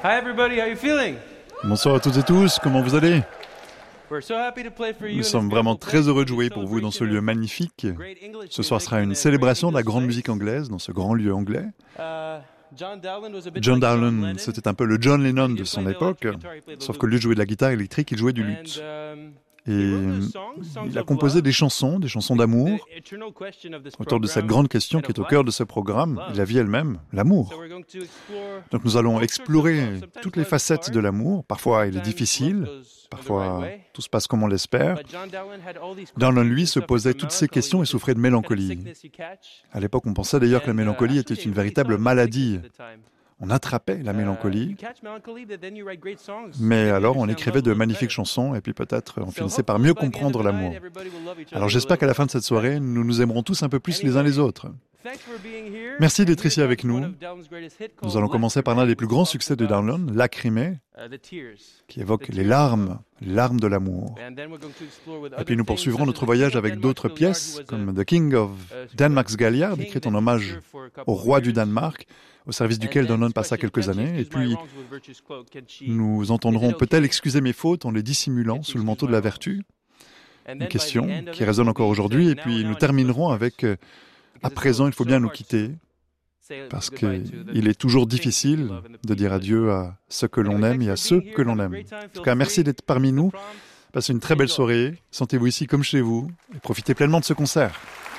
Hi everybody, how you feeling? Bonsoir à toutes et tous, comment vous allez? We're so happy to play for you. Nous sommes vraiment très heureux de jouer pour vous dans ce lieu magnifique. Ce soir sera une célébration de la grande musique anglaise dans ce grand lieu anglais. John Dowland, c'était un peu le John Lennon de son époque, sauf qu'au lieu de jouer de la guitare électrique, il jouait du luth. Et il a composé des chansons d'amour, autour de cette grande question qui est au cœur de ce programme, la vie elle-même, l'amour. Donc nous allons explorer toutes les facettes de l'amour. Parfois il est difficile, parfois tout se passe comme on l'espère. Dowland, lui, se posait toutes ces questions et souffrait de mélancolie. À l'époque, on pensait d'ailleurs que la mélancolie était une véritable maladie. On attrapait la mélancolie, mais alors on écrivait de magnifiques chansons et puis peut-être on finissait par mieux comprendre l'amour. Alors j'espère qu'à la fin de cette soirée, nous nous aimerons tous un peu plus les uns les autres. Merci d'être ici avec nous. Nous allons commencer par l'un des plus grands succès de Dowland, Lacrimée, qui évoque les larmes de l'amour. Et puis nous poursuivrons notre voyage avec d'autres pièces, comme The King of Denmark's Galliard, écrite en hommage au roi du Danemark, au service duquel Dowland passa quelques années. Et puis nous entendrons « Peut-elle excuser mes fautes en les dissimulant sous le manteau de la vertu ?» Une question qui résonne encore aujourd'hui. Et puis nous terminerons avec « À présent, il faut bien nous quitter ». Parce qu'il est toujours difficile de dire adieu à ce que l'on aime et à ceux que l'on aime. En tout cas, merci d'être parmi nous. Passez une très belle soirée. Sentez-vous ici comme chez vous et profitez pleinement de ce concert.